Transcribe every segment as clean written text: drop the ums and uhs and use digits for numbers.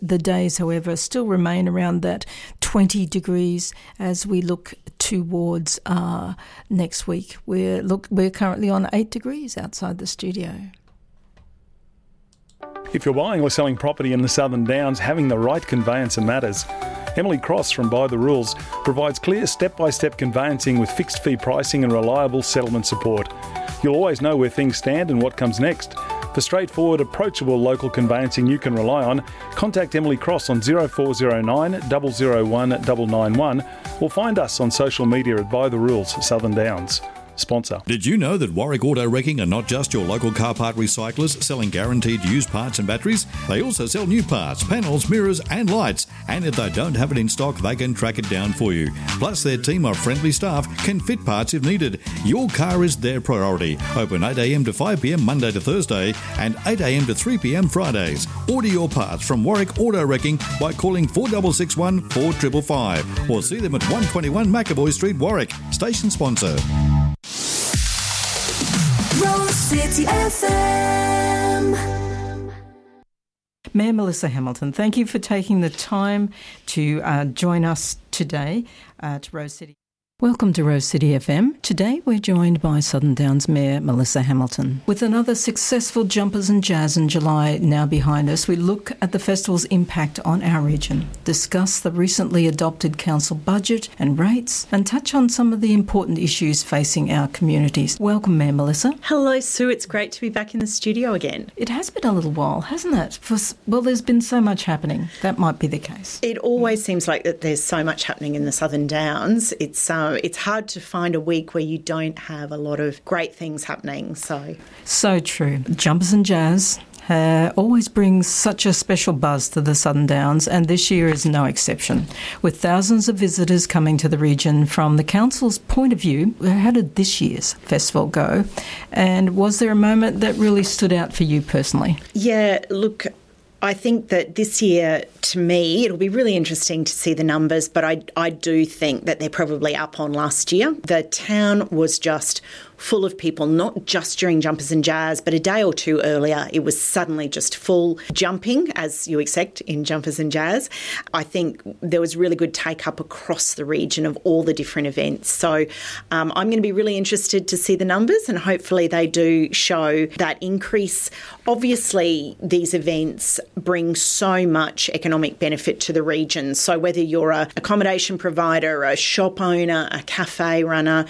The days, however, still remain around that 20 degrees as we look towards next week. We're currently on 8 degrees outside the studio. If you're buying or selling property in the Southern Downs, having the right conveyancer matters. Emily Cross from By the Rules provides clear step-by-step conveyancing with fixed fee pricing and reliable settlement support. You'll always know where things stand and what comes next. For straightforward, approachable local conveyancing you can rely on, contact Emily Cross on 0409 001 991 or find us on social media at By the Rules Southern Downs. Sponsor. Did you know that Warwick Auto Wrecking are not just your local car part recyclers selling guaranteed used parts and batteries? They also sell new parts, panels, mirrors and lights. And if they don't have it in stock, they can track it down for you. Plus, their team of friendly staff can fit parts if needed. Your car is their priority. Open 8am to 5pm Monday to Thursday and 8am to 3pm Fridays. Order your parts from Warwick Auto Wrecking by calling 4661 4555 or see them at 121 McAvoy Street, Warwick. Station sponsor. Rose City FM. Mayor Melissa Hamilton, thank you for taking the time to join us today at Rose City. Welcome to Rose City FM. Today we're joined by Southern Downs Mayor Melissa Hamilton. With another successful Jumpers and Jazz in July now behind us, we look at the festival's impact on our region, discuss the recently adopted council budget and rates, and touch on some of the important issues facing our communities. Welcome, Mayor Melissa. Hello, Sue. It's great to be back in the studio again. It has been a little while, hasn't it? Well, there's been so much happening. That might be the case. It always seems like that there's so much happening in the Southern Downs. It's hard to find a week where you don't have a lot of great things happening. So true. Jumpers and Jazz always brings such a special buzz to the Southern Downs, and this year is no exception. With thousands of visitors coming to the region, from the council's point of view, how did this year's festival go? And was there a moment that really stood out for you personally? Yeah, look, I think that this year, to me, it'll be really interesting to see the numbers, but I do think that they're probably up on last year. The town was just full of people, not just during Jumpers and Jazz, but a day or two earlier, it was suddenly just full jumping, as you expect in Jumpers and Jazz. I think there was really good take-up across the region of all the different events. So I'm going to be really interested to see the numbers, and hopefully they do show that increase. Obviously, these events bring so much economic benefit to the region. So whether you're an accommodation provider, a shop owner, a cafe runner,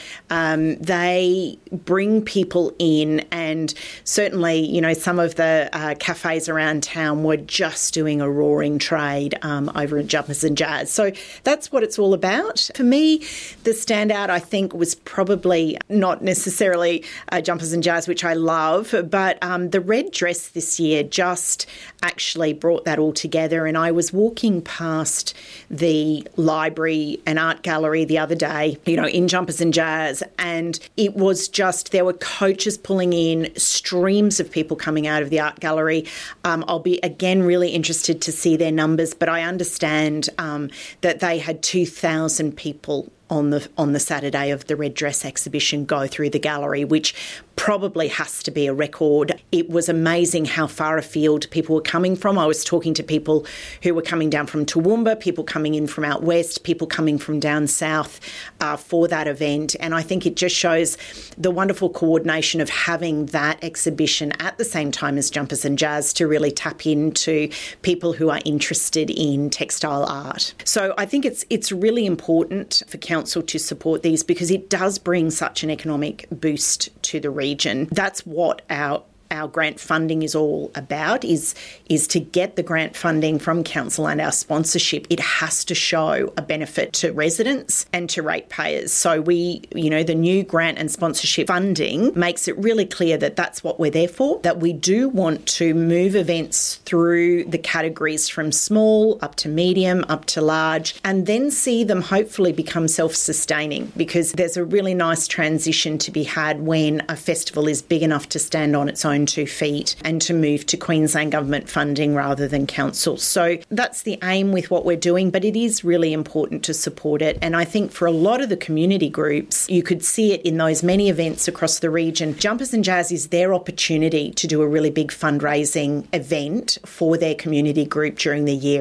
they bring people in, and certainly, you know, some of the cafes around town were just doing a roaring trade over at Jumpers and Jazz. So that's what it's all about. For me, the standout, I think, was probably not necessarily Jumpers and Jazz, which I love, but the red dress this year just actually brought that all together. And I was walking past the library and art gallery the other day, you know, in Jumpers and Jazz, and it was just, there were coaches pulling in, streams of people coming out of the art gallery. I'll be, again, really interested to see their numbers, but I understand that they had 2,000 people on the Saturday of the Red Dress exhibition go through the gallery, which probably has to be a record. It was amazing how far afield people were coming from. I was talking to people who were coming down from Toowoomba, people coming in from out west, people coming from down south for that event. And I think it just shows the wonderful coordination of having that exhibition at the same time as Jumpers and Jazz to really tap into people who are interested in textile art. So I think it's really important for council to support these, because it does bring such an economic boost to the region. That's what our grant funding is all about, is to get the grant funding from council and our sponsorship. It has to show a benefit to residents and to ratepayers. So the new grant and sponsorship funding makes it really clear that that's what we're there for, that we do want to move events through the categories from small up to medium, up to large, and then see them hopefully become self-sustaining, because there's a really nice transition to be had when a festival is big enough to stand on its own 2 feet and to move to Queensland government funding rather than council. So that's the aim with what we're doing, but it is really important to support it. And I think for a lot of the community groups, you could see it in those many events across the region. Jumpers and Jazz is their opportunity to do a really big fundraising event for their community group during the year.